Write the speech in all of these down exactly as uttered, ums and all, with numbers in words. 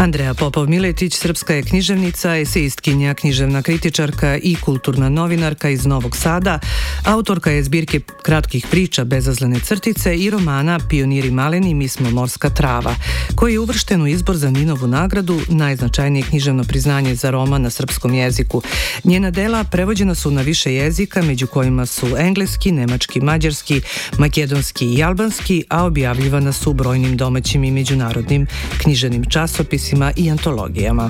Andreja Popov-Miletić srpska je književnica, esejistkinja, književna kritičarka i kulturna novinarka iz Novog Sada. Autorka je zbirke kratkih priča Bezazlene crtice i romana Pioniri maleni, mi smo morska trava, koji je uvršten u izbor za Ninovu nagradu, najznačajnije književno priznanje za roman na srpskom jeziku. Njena dela prevođena su na više jezika, među kojima su engleski, nemački, mađarski, makedonski i albanski, a objavljivana su brojnim domaćim i međunarodnim književnim časopisima i antologijama.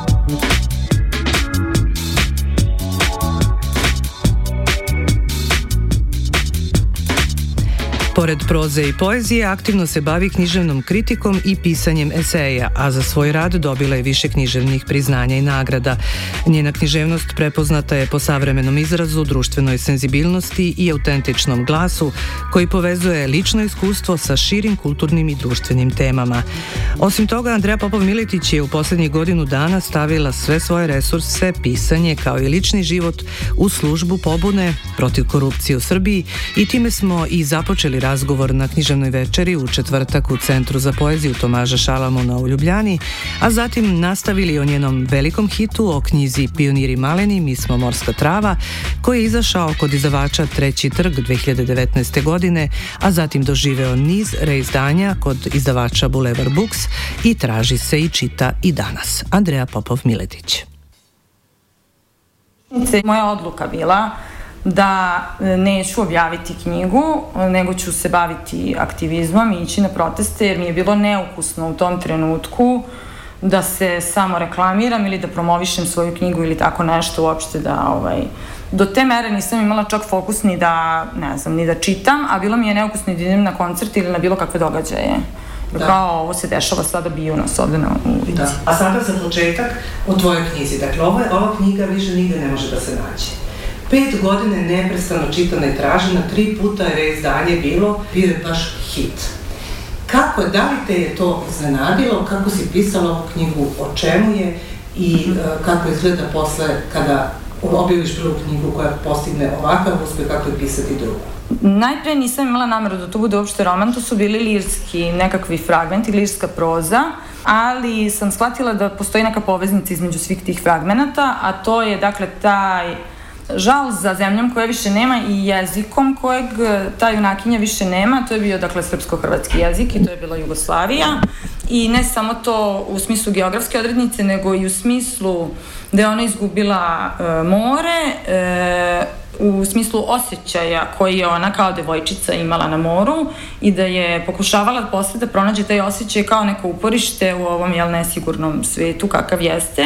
Pored proze i poezije, aktivno se bavi književnom kritikom i pisanjem eseja, a za svoj rad dobila je više književnih priznanja i nagrada. Njena književnost prepoznata je po savremenom izrazu, društvenoj senzibilnosti i autentičnom glasu, koji povezuje lično iskustvo sa širim kulturnim i društvenim temama. Osim toga, Andreja Popov-Miletić je u poslednjih godinu dana stavila sve svoje resurse, pisanje kao i lični život u službu pobune protiv korupcije u Srbiji i time smo i započeli razgovor na književnoj večeri u četvrtak u Centru za poeziju Tomaža Šalamuna u Ljubljani, a zatim nastavili o njenom velikom hitu, o knjizi Pioniri maleni, mi smo morska trava, koji je izašao kod izdavača Treći trg dve hiljade devetnaeste. godine, a zatim doživeo niz reizdanja kod izdavača Bulevar Books i traži se i čita i danas. Andreja Popov-Miletić. Moja odluka bila da neću objaviti knjigu, nego ću se baviti aktivizmom i ići na proteste, jer mi je bilo neukusno u tom trenutku da se samo reklamiram ili da promovišem svoju knjigu ili tako nešto uopšte da, ovaj, do te mere nisam imala čak fokus ni da, ne znam, ni da čitam, a bilo mi je neukusno da idem na koncert ili na bilo kakve događaje. Da. Kao ovo se dešava sada, biju nas ovde na ulici. Da. A sada za početak o tvojoj knjizi. Dakle, ova, ova knjiga više nigde ne može da se nađe. Pet godine neprestano čitana i tražena, tri puta je reizdanje bilo, bio je baš hit. Kako, da li te je to iznenadilo, kako si pisala ovu knjigu, o čemu je i mm-hmm. uh, kako izgleda posle kada objaviš prvu knjigu koja postigne ovakav uspeh, kako je pisati drugu? Najpre nisam imala nameru da to bude uopšte roman, to su bili lirski nekakvi fragmenti, lirska proza, ali sam shvatila da postoji neka poveznica između svih tih fragmenata, a to je dakle taj žal za zemljom koje više nema i jezikom kojeg ta junakinja više nema. To je bio, dakle, srpsko-hrvatski jezik i to je bila Jugoslavija. I ne samo to u smislu geografske odrednice, nego i u smislu da je ona izgubila e, more, e, u smislu osjećaja koji je ona kao devojčica imala na moru i da je pokušavala posle da pronađe taj osjećaj kao neko uporište u ovom, jel, nesigurnom svetu kakav jeste.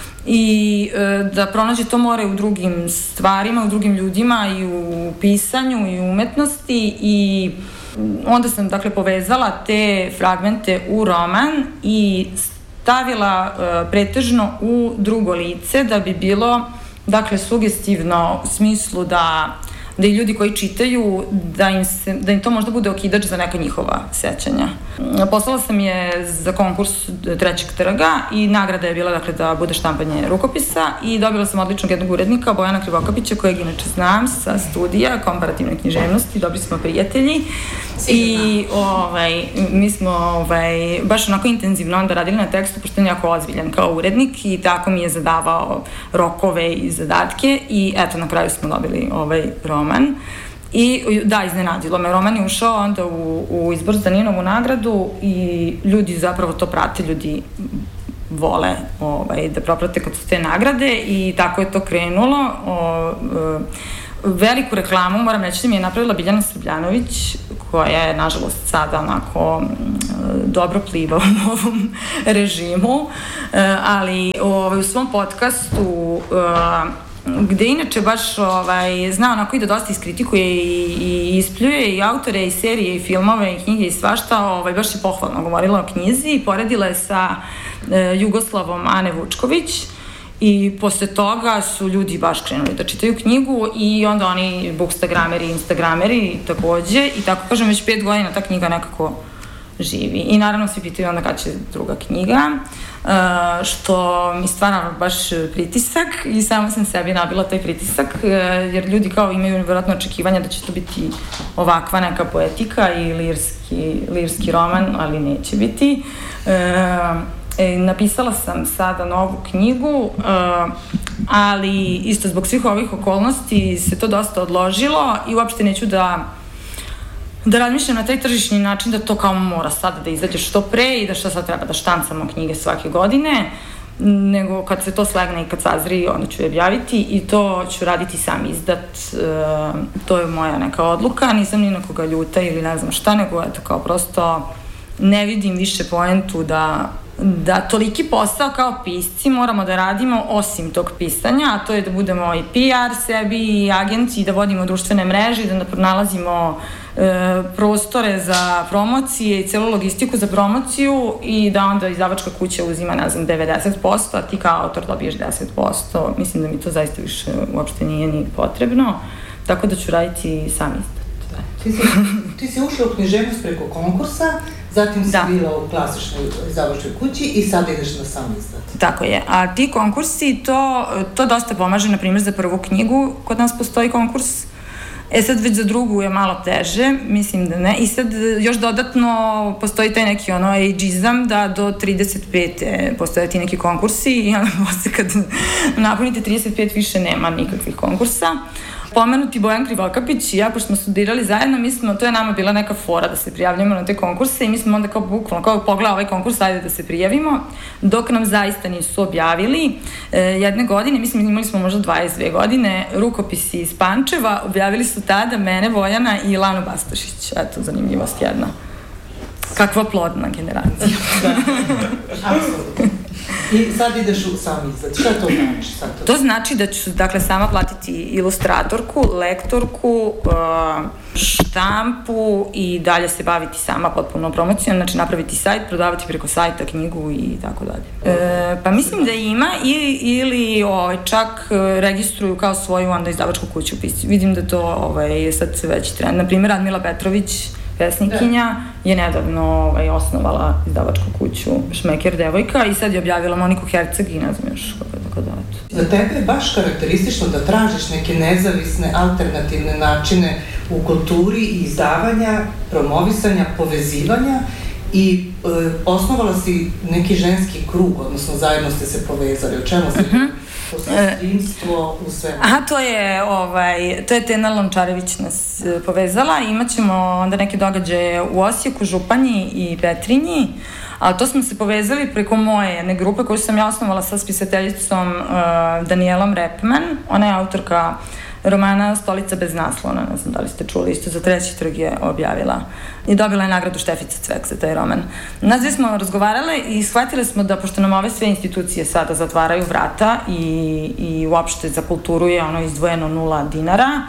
I e, da pronađe to more u drugim stvarima, u drugim ljudima i u pisanju i u umetnosti i onda sam dakle povezala te fragmente u roman i stavila e, pretežno u drugo lice da bi bilo dakle sugestivno u smislu da da i ljudi koji čitaju, da im, se, da im to možda bude okidač za neka njihova sećanja. Poslala sam je za konkurs Trećeg trga i nagrada je bila dakle, da bude štampanje rukopisa i dobila sam odličnog jednog urednika, Bojana Krivokapića, kojeg inače znam sa studija komparativne književnosti, dobri smo prijatelji. I ovaj, mi smo ovaj, baš onako intenzivno onda radili na tekstu, pošto je jako ozbiljan kao urednik i tako mi je zadavao rokove i zadatke i eto na kraju smo dobili ovaj roman. I da, iznenadilo me. Roman je ušao onda u, u izbor za Ninovu nagradu i ljudi zapravo to prate, ljudi vole ovaj, da proprate kod su te nagrade i tako je to krenulo. O, e, veliku reklamu, moram reći da mi je napravila Biljana Srbljanović, koja je, nažalost, sada onako dobro pliva u novom režimu, ali ovaj, u svom podcastu, gde inače baš ovaj, zna onako i da dosta iskritikuje i, i ispljuje i autore i serije i filmove i knjige i svašta, ovaj, baš je pohvalno govorila o knjizi i poredila je sa e, Jugoslavom Ane Vučković. I posle toga su ljudi baš krenuli da čitaju knjigu i onda oni bookstagrameri, instagrameri takođe i tako kažem već pet godina ta knjiga nekako živi. I naravno svi pitaju onda kada će druga knjiga, što mi stvara baš pritisak i samo sam sebi nabila taj pritisak jer ljudi kao imaju vjerojatno očekivanja da će to biti ovakva neka poetika i lirski, lirski roman, ali neće biti. E, napisala sam sada novu knjigu, uh, ali isto zbog svih ovih okolnosti se to dosta odložilo i uopšte neću da da razmišljam na taj tržišni način da to kao mora sada da izađe što pre i da što sad treba da štancamo knjige svake godine, nego kad se to slegne i kad sazri, onda ću je objaviti i to ću raditi sam izdat. Uh, to je moja neka odluka, nisam ni na koga ljuta ili ne znam šta, nego eto kao prosto ne vidim više poentu da da toliki posao kao pisci moramo da radimo osim tog pisanja, a to je da budemo i P R sebi i agenti, da vodimo društvene mreže, da pronalazimo e, prostore za promocije i celu logistiku za promociju i da onda izdavačka kuća uzima, ne znam, devedeset posto, a ti kao autor dobiješ deset posto. Mislim da mi to zaista više uopšte nije ni potrebno, tako da ću raditi sam izdat. Ti si, ti si ušla u književnost preko konkursa, zatim si da. bila u klasičnoj izdavačkoj kući i sad ideš na sam izdat. Tako je, a ti konkursi, to, to dosta pomaže, na primjer za prvu knjigu, kod nas postoji konkurs, e sad već za drugu je malo teže, mislim da ne, i sad još dodatno postoji taj neki ono ageizam da do trideset pete postoje ti neki konkursi i onda posle kad napunite trideset pet više nema nikakvih konkursa. Pomenuti Bojan Krivokapić i ja, pošto smo studirali zajedno, mi smo, to je nama bila neka fora da se prijavljamo na te konkurse i mi smo onda kao bukvalno, kao pogleda ovaj konkurs, ajde da se prijavimo, dok nam zaista nisu objavili. E, jedne godine, mislim imali smo možda dvadeset dve godine, rukopisi iz Pančeva, objavili su tada mene, Bojana i Lanu Bastašić. Eto, zanimljivost jedna. Kakva plodna generacija. Da, apsolutno. I sad ideš u sam izdat. Šta to znači? Sad to... to znači da ću, dakle, sama platiti ilustratorku, lektorku, štampu i dalje se baviti sama potpuno promocijom, znači napraviti sajt, prodavati preko sajta knjigu i tako dalje. E, pa mislim da ima ili, ili ovaj, čak registruju kao svoju onda izdavačku kuću pisci. Vidim da to ovaj, je sad već trend. Naprimjer, Radmila Petrović, pesnikinja, je nedavno ovaj, osnovala izdavačku kuću Šmeker devojka i sad je objavila Moniku Herceg i ne znam još kako, tako da eto. Za tebe je baš karakteristično da tražiš neke nezavisne, alternativne načine u kulturi i izdavanja, promovisanja, povezivanja i e, osnovala si neki ženski krug, odnosno zajedno ste se povezali. O čemu se uh-huh. Sestrinstvo u svemu? Aha, to je, ovaj, to je Tena Lončarević nas povezala. Imaćemo onda neke događaje u Osijeku, Županji i Petrinji, ali to smo se povezali preko moje jedne grupe koju sam ja osnovala sa spisateljicom uh, Danielom Repman. Ona je autorka romana Stolica bez naslona, ne znam da li ste čuli, isto za Treći trg je objavila i dobila je nagradu Štefica Cvek za taj roman. Nas dvije smo razgovarale i shvatile smo da, pošto nam ove sve institucije sada zatvaraju vrata i, i uopšte za kulturu je ono izdvojeno nula dinara,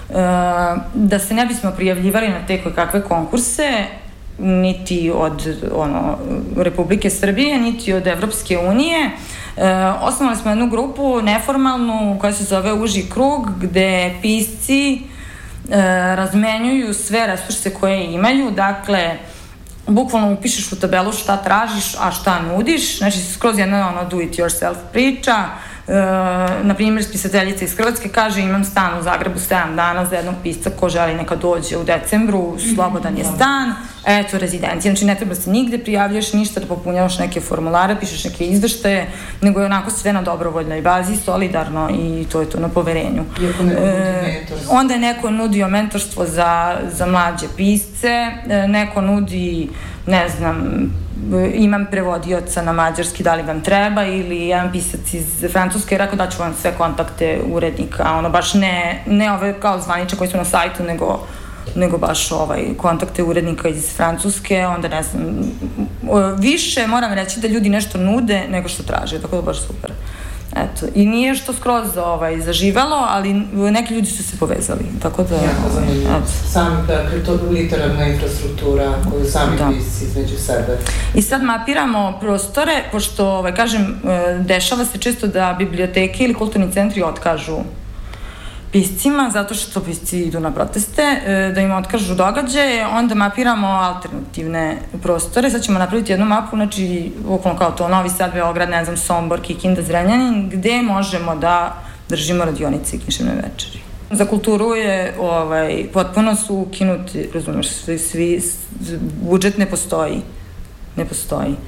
da se ne bismo prijavljivali na te koje kakve konkurse, niti od ono, Republike Srbije, niti od Evropske unije. E, osnovali smo jednu grupu neformalnu koja se zove Uži krug, gde pisci e, razmenjuju sve resurse koje imaju, dakle bukvalno upišeš u tabelu šta tražiš, a šta nudiš, znači skroz jedna ono do it yourself priča. E, na primjer, spisateljica iz Hrvatske kaže imam stan u Zagrebu sedam dana za jednog pisca ko želi neka dođe u decembru, slobodan je stan, eto rezidencija, znači ne treba se nigde prijavljaš ništa, da popunjavaš neke formulare, pišeš neke izveštaje, nego je onako sve na dobrovoljnoj bazi, solidarno i to je to na poverenju. E, onda je neko nudio mentorstvo za, za mlađe pisce, neko nudi, ne znam, imam prevodioca na mađarski, da li vam treba, ili jedan pisac iz Francuske, rekao da ću vam sve kontakte urednika, ono baš ne, ne ove kao zvaniče koji su na sajtu, nego, nego baš ovaj, kontakte urednika iz Francuske, onda ne znam, više moram reći da ljudi nešto nude nego što traže, tako da baš super. Eto, i nije što skroz ovaj, zaživelo, ali neki ljudi su se povezali, tako da... Jako zanimljivo. Sami, dakle, to je literarna infrastruktura koju sami da. pisci između sebe. I sad mapiramo prostore, pošto, ovaj, kažem, dešava se često da biblioteke ili kulturni centri otkažu piscima, zato što pisci idu na proteste, da im otkažu događaje, onda mapiramo alternativne prostore. Sad ćemo napraviti jednu mapu, znači, okolo kao to, Novi Sad, Beograd, ne znam, Sombor, Kikinda, Zrenjanin, gde možemo da držimo radionice i književne večeri. Za kulturu je, ovaj, potpuno su ukinuti, razumeš, svi, svi, budžet ne postoji. Ne postoji.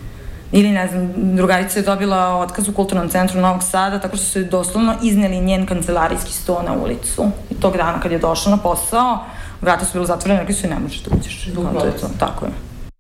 Ili, ne znam, drugarica je dobila otkaz u Kulturnom centru Novog Sada tako što su doslovno izneli njen kancelarijski sto na ulicu. I tog dana kad je došla na posao, vrata su bilo zatvorene, rekli su ne možeš da uđeš. To je to, tako je.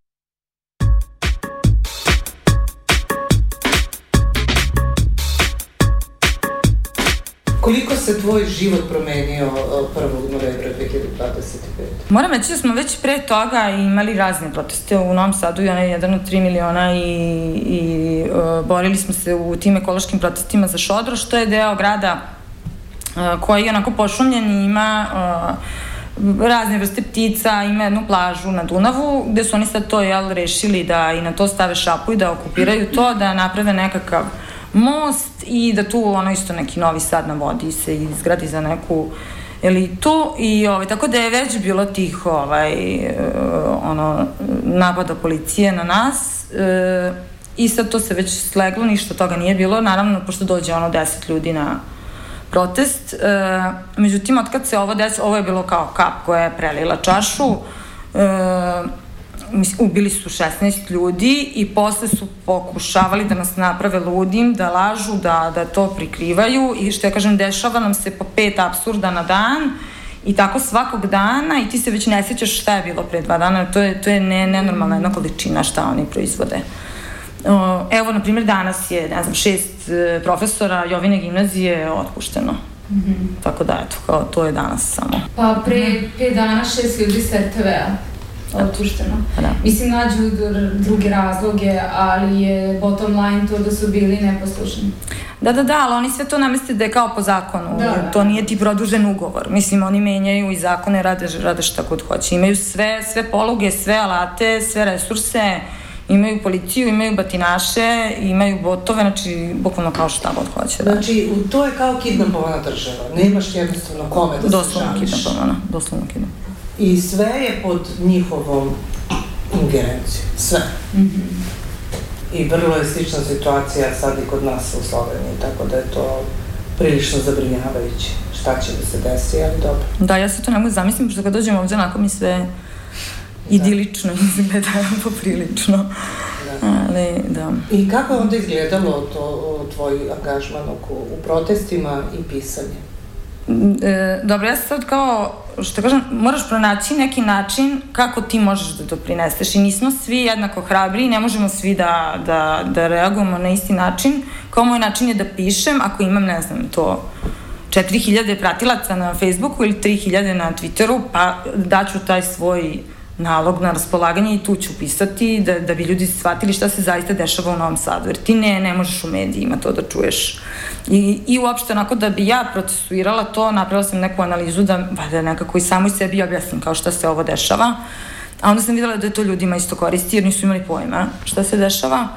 Koliko se tvoj život promenio prvog novembra dve hiljade dvadeset pete? Moram reći da smo već pre toga imali razne proteste u Novom Sadu i onaj jedan od tri miliona i, i uh, borili smo se u tim ekološkim protestima za Šodro, što je deo grada uh, koji je onako pošumljen i ima uh, razne vrste ptica, ima jednu plažu na Dunavu, gde su oni sad to jel, rešili da i na to stave šapu i da okupiraju to, da naprave nekakav most i da tu ono isto neki Novi Sad na vodi se izgradi za neku elitu i ovaj, tako da je već bilo tih ovaj, ono, napada policije na nas e, i sad to se već sleglo, ništa toga nije bilo, naravno pošto dođe ono deset ljudi na protest, e, međutim otkad se ovo desi, ovo je bilo kao kap koja je prelila čašu, e, ubili su šesnaest ljudi i posle su pokušavali da nas naprave ludim, da lažu, da, da to prikrivaju i što ja kažem, dešava nam se po pet apsurda na dan i tako svakog dana i ti se već ne sjećaš šta je bilo pre dva dana, to je, to je ne, nenormalna jedna količina šta oni proizvode. Evo, na primjer, danas je, ne znam, šest profesora Jovine gimnazije otpušteno. Mm-hmm. Tako da, eto, kao to je danas samo. Pa pre pet dana šest ljudi s er te vea otpušteno. Da. Mislim, nađu druge razloge, ali je bottom line to da su bili neposlušni. Da, da, da, ali oni sve to nameste da je kao po zakonu. Da. To nije ti produžen ugovor. Mislim, oni menjaju i zakone, rade, rade šta god hoće. Imaju sve, sve poluge, sve alate, sve resurse, imaju policiju, imaju batinaše, imaju botove, znači, bukvalno kao šta god hoće. Da. Znači, to je kao kidnapovana država. Nemaš jednostavno kome da se žališ. Doslovno kidnapovana, doslovno kidnapovana. I sve je pod njihovom ingerencijom, sve. Mm-hmm. I vrlo je slična situacija sad i kod nas u Sloveniji, tako da je to prilično zabrinjavajuće. Šta će da se desi, ali dobro. Da, ja se to ne mogu zamislim, pošto kad dođem ovdje, onako mi sve idilično izgleda, poprilično. Da. Ali, da. I kako je onda izgledalo to, tvoj angažman u protestima i pisanje? E, dobro, ja sad kao, što kažem, moraš pronaći neki način kako ti možeš da doprineseš i nismo svi jednako hrabri i ne možemo svi da, da, da reagujemo na isti način. Kao moj način je da pišem, ako imam, ne znam, to četiri hiljade pratilaca na Facebooku ili tri hiljade na Twitteru, pa daću taj svoj nalog na raspolaganje i tu ću pisati da, da bi ljudi shvatili šta se zaista dešava u Novom Sadu, jer ti ne, ne možeš u medijima to da čuješ. I, i uopšte onako da bi ja procesuirala to, napravila sam neku analizu da, da nekako i samo i sebi objasnim kao šta se ovo dešava, a onda sam videla da je to ljudima isto koristi jer nisu imali pojma šta se dešava.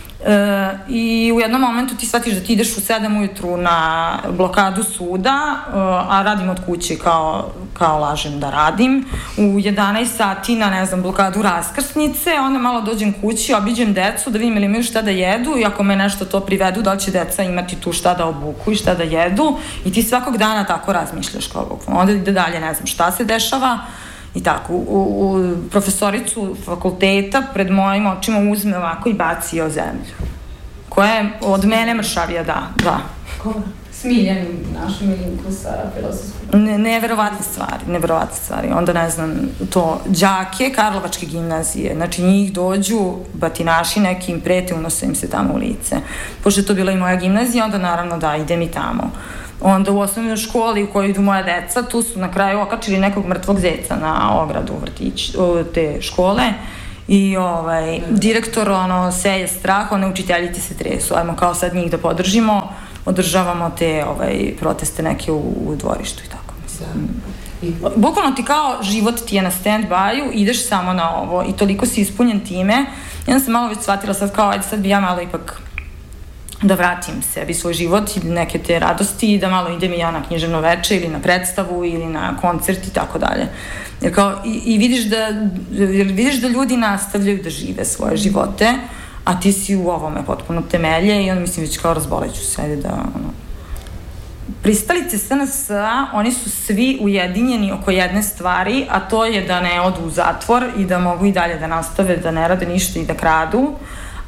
E, i u jednom momentu ti shvatiš da ti ideš u sedam ujutru na blokadu suda, e, a radim od kuće kao, kao lažem da radim, u jedanaest sati na, ne znam, blokadu raskrsnice, onda malo dođem kući, obiđem decu da vidim ili imaju šta da jedu i ako me nešto to privedu, da li će deca imati tu šta da obuku i šta da jedu i ti svakog dana tako razmišljaš kao bukvalno, onda ide dalje, ne znam šta se dešava. I tako, u, u profesoricu fakulteta pred mojim očima uzme ovako i baci o zemlju. Koja je od mene mršavija, da, da. Ko? Smiljani naš Milinku sa filozofskom. Ne, neverovatne stvari, neverovatne stvari. Onda, ne znam, to, đake Karlovačke gimnazije, znači njih dođu batinaši nekim prete, unose im se tamo u lice. Pošto je to bila i moja gimnazija, onda naravno da, idem i tamo. Onda u osnovnoj školi u kojoj idu moja deca, tu su na kraju okačili nekog mrtvog zeca na ogradu vrtić, te škole i ovaj, direktor ono, seje strah, one učiteljice se tresu, ajmo kao sad njih da podržimo, održavamo te ovaj, proteste neke u, u dvorištu i tako. Mislim. Bukvalno ti kao život ti je na stand-by-u, ideš samo na ovo i toliko si ispunjen time, i onda sam malo već shvatila sad kao, ajde sad bi ja malo ipak da vratim sebi svoj život i neke te radosti i da malo idem i ja na književno veče ili na predstavu ili na koncert i tako dalje. Jer kao, i, i vidiš da, jer vidiš da ljudi nastavljaju da žive svoje živote, a ti si u ovome potpuno temelje i onda mislim već kao razboleću se, ajde da, ono. Pristalice S N S-a, oni su svi ujedinjeni oko jedne stvari, a to je da ne odu u zatvor i da mogu i dalje da nastave, da ne rade ništa i da kradu,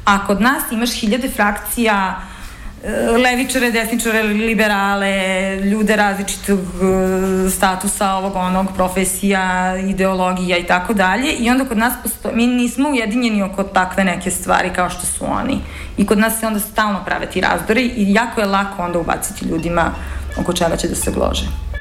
A kod nas imaš hiljade frakcija, levičare, desničare, liberale, ljude različitog statusa, ovog, onog, profesija, ideologija i tako dalje. I onda kod nas postoji, mi nismo ujedinjeni oko takve neke stvari kao što su oni. I kod nas se onda stalno prave ti razdori i jako je lako onda ubaciti ljudima oko čega će da se glože.